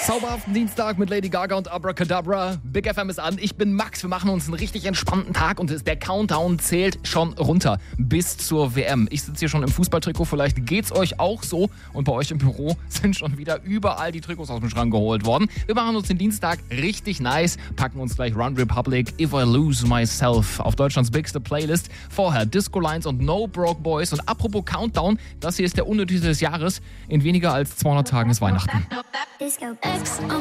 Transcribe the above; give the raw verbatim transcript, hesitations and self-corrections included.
Zauberhaften Dienstag mit Lady Gaga und Abracadabra. Big F M ist an. Ich bin Max. Wir machen uns einen richtig entspannten Tag und der Countdown zählt schon runter bis zur W M. Ich sitze hier schon im Fußballtrikot. Vielleicht geht's euch auch so. Und bei euch im Büro sind schon wieder überall die Trikots aus dem Schrank geholt worden. Wir machen uns den Dienstag richtig nice. Packen uns gleich Run Republic, If I Lose Myself auf Deutschlands bigste Playlist. Vorher Disco Lines und No Broke Boys. Und apropos Countdown, das hier ist der unnötigste des Jahres. In weniger als zweihundert Tagen ist Weihnachten. Disco.